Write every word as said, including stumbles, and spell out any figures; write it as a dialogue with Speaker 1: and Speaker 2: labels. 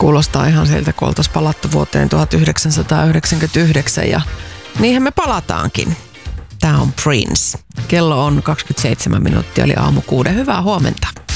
Speaker 1: Kuulostaa ihan siltä, kun oltaisiin palattu vuoteen tuhatyhdeksänsataayhdeksänkymmentäyhdeksän ja niinhän me palataankin. Tämä on Prince. Kello on kaksikymmentäseitsemän minuuttia, eli aamu kuuden. Hyvää huomenta.